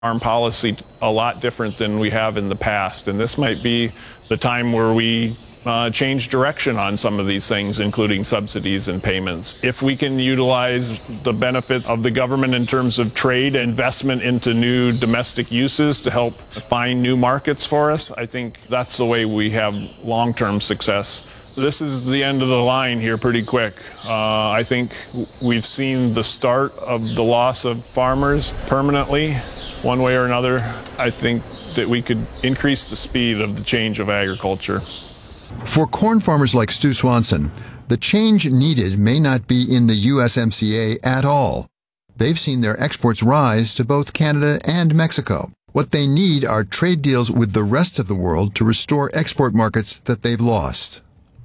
Farm policy a lot different than we have in the past, and this might be the time where we change direction on some of these things, including subsidies and payments. If we can utilize the benefits of the government in terms of trade, investment into new domestic uses to help find new markets for us, I think that's the way we have long-term success. This is the end of the line here pretty quick. I think we've seen the start of the loss of farmers permanently. One way or another, I think that we could increase the speed of the change of agriculture. For corn farmers like Stu Swanson, the change needed may not be in the USMCA at all. They've seen their exports rise to both Canada and Mexico. What they need are trade deals with the rest of the world to restore export markets that they've lost.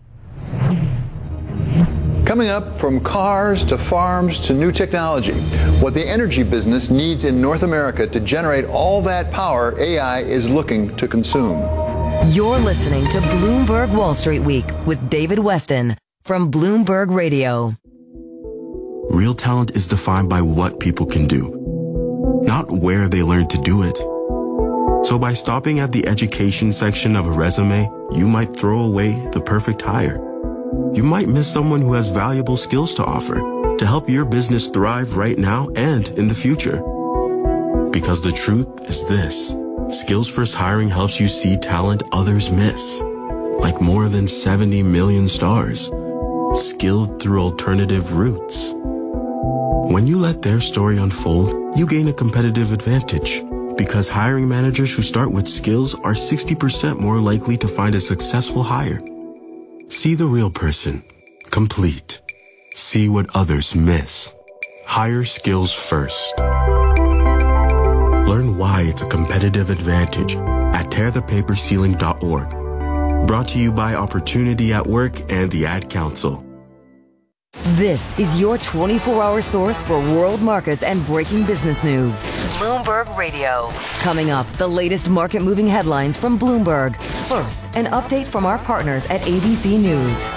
Coming up, from cars to farms to new technology, what the energy business needs in North America to generate all that power AI is looking to consume. You're listening to Bloomberg Wall Street Week with David Weston from Bloomberg Radio. Real talent is defined by what people can do, not where they learn to do it. So by stopping at the education section of a resume, you might throw away the perfect hire. You might miss someone who has valuable skills to offer to help your business thrive right now and in the future. Because the truth is this: Skills First Hiring helps you see talent others miss, like more than 70 million stars, skilled through alternative routes. When you let their story unfold, you gain a competitive advantage, because hiring managers who start with skills are 60% more likely to find a successful hire. See the real person, complete. See what others miss. Hire skills first. Learn why it's a competitive advantage at tearthepaperceiling.org. Brought to you by Opportunity at Work and the Ad Council. This is your 24-hour source for world markets and breaking business news. Bloomberg Radio. Coming up, the latest market-moving headlines from Bloomberg. First, an update from our partners at ABC News.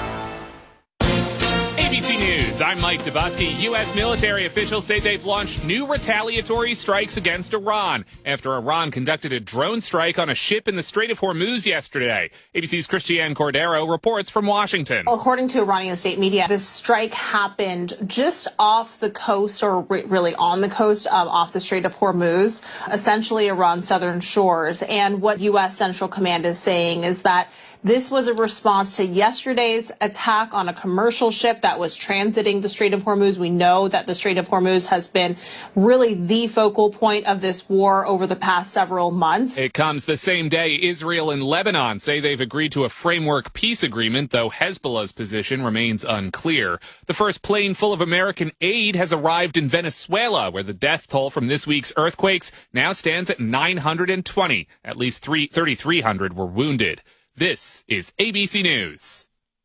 ABC News, I'm Mike Dubusky. U.S. military officials say they've launched new retaliatory strikes against Iran after Iran conducted a drone strike on a ship in the Strait of Hormuz yesterday. ABC's Christiane Cordero reports from Washington. Well, according to Iranian state media, this strike happened just off the coast, or really on the coast, off the Strait of Hormuz, essentially Iran's southern shores. And what U.S. Central Command is saying is that this was a response to yesterday's attack on a commercial ship that was transiting the Strait of Hormuz. We know that the Strait of Hormuz has been really the focal point of this war over the past several months. It comes the same day Israel and Lebanon say they've agreed to a framework peace agreement, though Hezbollah's position remains unclear. The first plane full of American aid has arrived in Venezuela, where the death toll from this week's earthquakes now stands at 920. At least 3,300 were wounded. This is ABC News.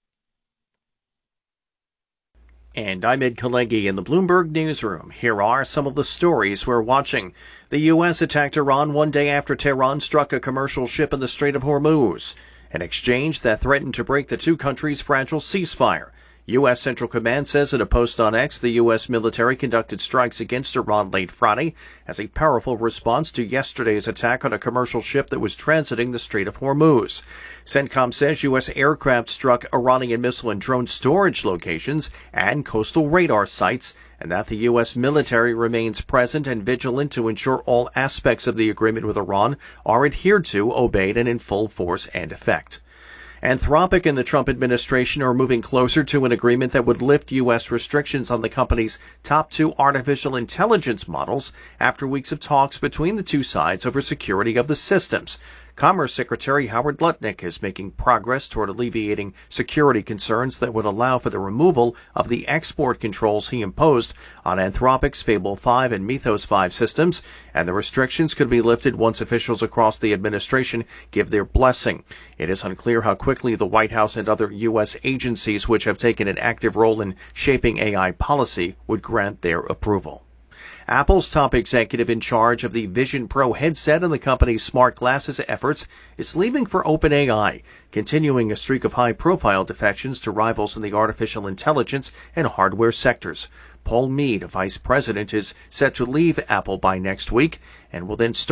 And I'm Ed Kalegi in the Bloomberg Newsroom. Here are some of the stories we're watching. The U.S. attacked Iran one day after Tehran struck a commercial ship in the Strait of Hormuz, an exchange that threatened to break the two countries' fragile ceasefire. U.S. Central Command says in a post on X the U.S. military conducted strikes against Iran late Friday as a powerful response to yesterday's attack on a commercial ship that was transiting the Strait of Hormuz. CENTCOM says U.S. aircraft struck Iranian missile and drone storage locations and coastal radar sites, and that the U.S. military remains present and vigilant to ensure all aspects of the agreement with Iran are adhered to, obeyed, and in full force and effect. Anthropic and the Trump administration are moving closer to an agreement that would lift U.S. restrictions on the company's top two artificial intelligence models after weeks of talks between the two sides over security of the systems. Commerce Secretary Howard Lutnick is making progress toward alleviating security concerns that would allow for the removal of the export controls he imposed on Anthropic's Fable 5 and Mythos 5 systems, and the restrictions could be lifted once officials across the administration give their blessing. It is unclear how quickly the White House and other U.S. agencies which have taken an active role in shaping AI policy would grant their approval. Apple's top executive in charge of the Vision Pro headset and the company's smart glasses efforts is leaving for OpenAI, continuing a streak of high-profile defections to rivals in the artificial intelligence and hardware sectors. Paul Mead, a vice president, is set to leave Apple by next week and will then start